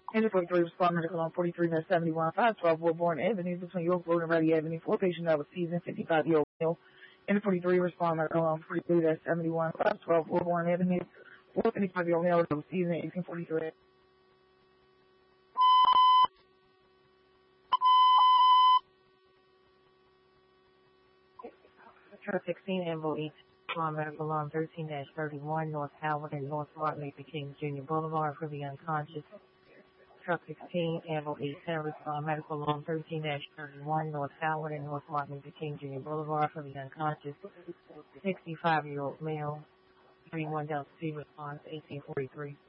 Engine 43 respond medical on 43-71, 512 Woodbourne Avenue between York Road and Ready Avenue for a patient that was seasoned, 55-year-old male. Engine 43 respond medical on 43-71, 512 Woodbourne Avenue for a 55-year-old male that was seasoned, 1843. Truck 16 Ambo 8 respond medical on 13-31 North Howard and North Martin Luther King Jr. Boulevard for the unconscious. Truck 16 Ambo 810 respond medical on 13-31 North Howard and North Martin Luther King Jr. Boulevard for the unconscious 65-year-old male. 31 Delta C response 1843.